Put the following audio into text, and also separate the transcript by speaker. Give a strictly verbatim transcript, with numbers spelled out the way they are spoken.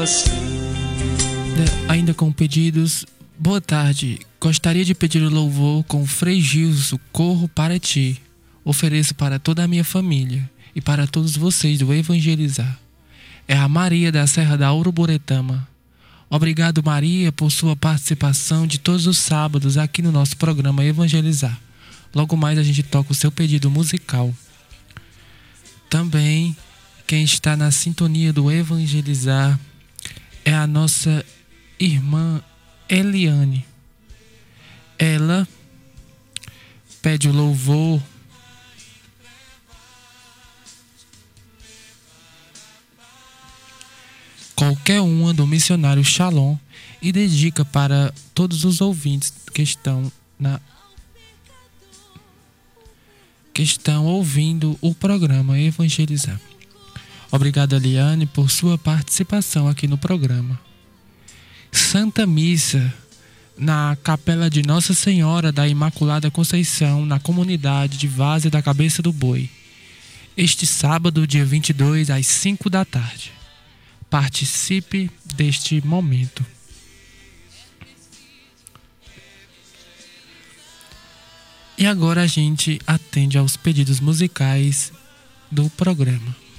Speaker 1: Ainda com pedidos. Boa tarde, gostaria de pedir o louvor com Frei Gilson, Corro para Ti. Ofereço para toda a minha família e para todos vocês do Evangelizar. É a Maria da Serra da Uruburetama. Obrigado, Maria, por sua participação de todos os sábados aqui no nosso programa Evangelizar. Logo mais a gente toca o seu pedido musical. Também, quem está na sintonia do Evangelizar é a nossa irmã Eliane. Ela pede o louvor qualquer uma do missionário Shalom e dedica para todos os ouvintes que estão na que estão ouvindo o programa Evangelizar. Obrigado, Eliane, por sua participação aqui no programa. Santa Missa na Capela de Nossa Senhora da Imaculada Conceição, na comunidade de Várzea da Cabeça do Boi. Este sábado, dia vinte e dois, às cinco da tarde. Participe deste momento. E agora a gente atende aos pedidos musicais do programa.